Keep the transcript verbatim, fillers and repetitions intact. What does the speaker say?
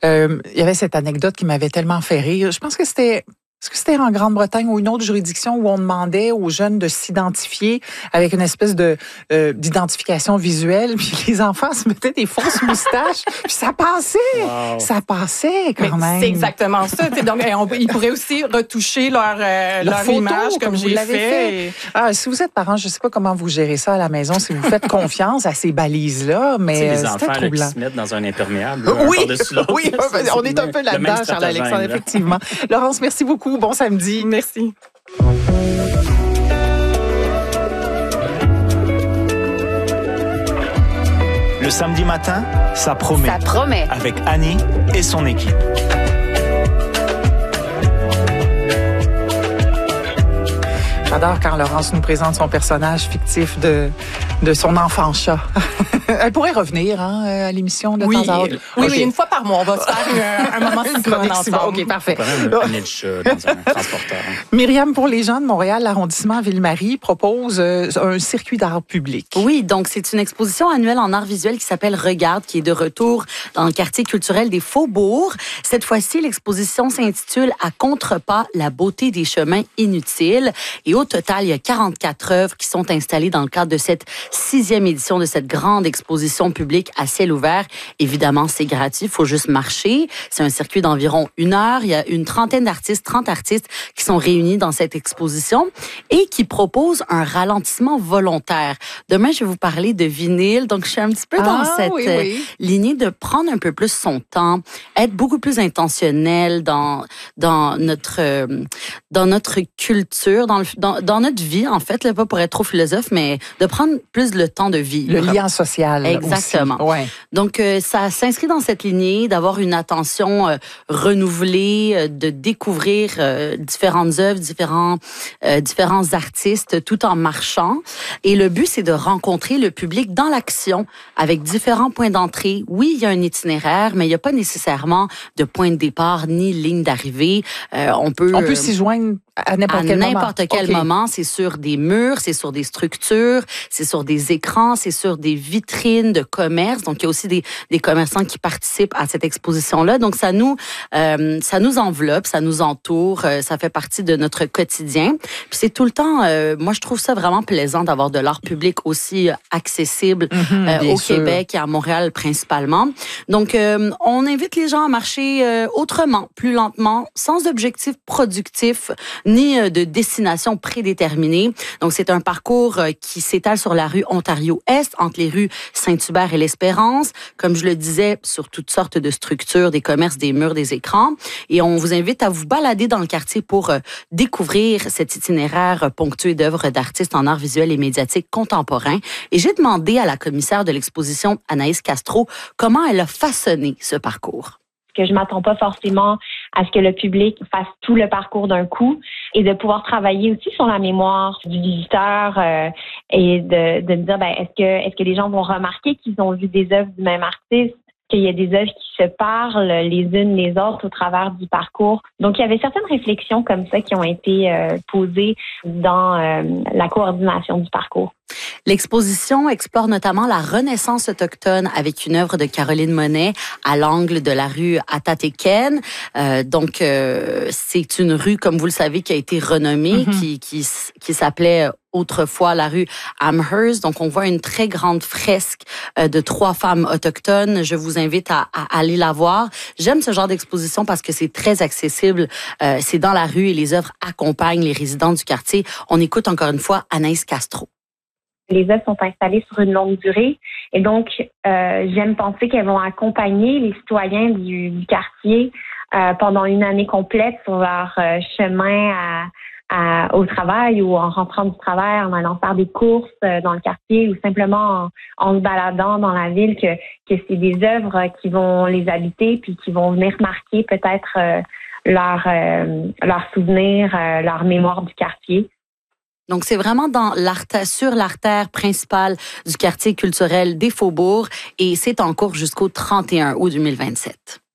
Euh, il y avait cette anecdote qui m'avait tellement fait rire. Je pense que c'était... Est-ce que c'était en Grande-Bretagne ou une autre juridiction où on demandait aux jeunes de s'identifier avec une espèce de euh, d'identification visuelle, puis les enfants se mettaient des fausses moustaches, puis ça passait, wow. ça passait quand Mais même. C'est exactement ça. Donc, on, ils pourraient aussi retoucher leur, euh, leur, leur photo, image comme, comme j'ai fait. fait. Et... Ah, si vous êtes parents, je ne sais pas comment vous gérez ça à la maison, si vous faites confiance à ces balises-là, mais les enfants là, qui se mettent dans un imperméable. Là, oui, un oui, on est un peu là-dedans, Charles-Alexandre, effectivement. Laurence, merci beaucoup. Bon samedi. Merci. Le samedi matin, ça promet. Ça promet. Avec Annie et son équipe. J'adore quand Laurence nous présente son personnage fictif de, de son enfant chat. Elle pourrait revenir hein, à l'émission de oui, temps à autre. Oui, okay. oui, une fois par mois, on va se faire un, un moment Simone ensemble. OK, parfait. Quand même un panier de chat dans un transporteur. Myriam, pour les gens de Montréal, l'arrondissement Ville-Marie propose euh, un circuit d'art public. Oui, donc c'est une exposition annuelle en art visuel qui s'appelle Regarde, qui est de retour dans le quartier culturel des Faubourgs. Cette fois-ci, l'exposition s'intitule « À contrepas, la beauté des chemins inutiles ». Et au total, il y a quarante-quatre œuvres qui sont installées dans le cadre de cette sixième édition de cette grande exposition publique à ciel ouvert. Évidemment, c'est gratuit, il faut juste marcher. C'est un circuit d'environ une heure. Il y a une trentaine d'artistes, trente artistes qui sont réunis dans cette exposition et qui proposent un ralentissement volontaire. Demain, je vais vous parler de vinyle. Donc, je suis un petit peu dans ah, cette oui, oui. lignée de prendre un peu plus son temps, être beaucoup plus intentionnel dans, dans, notre, dans notre culture, dans, le, dans, dans notre vie, en fait, là, pas pour être trop philosophe, mais de prendre plus le temps de vivre. Le lien social. Exactement. Ouais. Donc, euh, ça s'inscrit dans cette lignée d'avoir une attention euh, renouvelée, euh, de découvrir euh, différentes œuvres, différents, euh, différents artistes tout en marchant. Et le but, c'est de rencontrer le public dans l'action avec différents points d'entrée. Oui, il y a un itinéraire, mais il n'y a pas nécessairement de point de départ ni ligne d'arrivée. Euh, on peut, on peut euh, s'y joindre à n'importe quel moment. À n'importe quel okay. moment. C'est sur des murs, c'est sur des structures, c'est sur des écrans, c'est sur des vitrines de commerce. Donc, il y a aussi des, des commerçants qui participent à cette exposition-là. Donc, ça nous, euh, ça nous enveloppe, ça nous entoure, euh, ça fait partie de notre quotidien. Puis, c'est tout le temps, euh, moi, je trouve ça vraiment plaisant d'avoir de l'art public aussi accessible mm-hmm, euh, au sûr. Québec et à Montréal principalement. Donc, euh, on invite les gens à marcher euh, autrement, plus lentement, sans objectif productif, ni de destination prédéterminée. Donc, c'est un parcours qui s'étale sur la rue Ontario-Est, entre les rues Saint-Hubert et l'Espérance, comme je le disais, sur toutes sortes de structures, des commerces, des murs, des écrans. Et on vous invite à vous balader dans le quartier pour découvrir cet itinéraire ponctué d'œuvres d'artistes en art visuel et médiatique contemporain. Et j'ai demandé à la commissaire de l'exposition, Anaïs Castro, comment elle a façonné ce parcours. Que je m'attends pas forcément à ce que le public fasse tout le parcours d'un coup et de pouvoir travailler aussi sur la mémoire du visiteur euh, et de, de me dire ben est-ce que est-ce que les gens vont remarquer qu'ils ont vu des œuvres du même artiste, qu'il y a des œuvres qui se parlent les unes les autres au travers du parcours. Donc, il y avait certaines réflexions comme ça qui ont été euh, posées dans euh, la coordination du parcours. L'exposition explore notamment la Renaissance autochtone avec une œuvre de Caroline Monet à l'angle de la rue Atatéken. Euh, donc, euh, c'est une rue, comme vous le savez, qui a été renommée, mm-hmm. qui, qui, qui s'appelait autrefois la rue Amherst. Donc, on voit une très grande fresque euh, de trois femmes autochtones. Je vous invite à, à aller la voir. J'aime ce genre d'exposition parce que c'est très accessible. Euh, c'est dans la rue et les œuvres accompagnent les résidents du quartier. On écoute encore une fois Anaïs Castro. Les œuvres sont installées sur une longue durée et donc euh, j'aime penser qu'elles vont accompagner les citoyens du, du quartier euh, pendant une année complète sur leur euh, chemin à, à, au travail ou en rentrant du travail, en allant faire des courses euh, dans le quartier ou simplement en, en se baladant dans la ville, que, que c'est des œuvres qui vont les habiter puis qui vont venir marquer peut-être euh, leur, euh, leur souvenir, euh, leur mémoire du quartier. Donc, c'est vraiment dans l'artère, sur l'artère principale du quartier culturel des Faubourgs et c'est en cours jusqu'au trente et un août deux mille vingt-sept.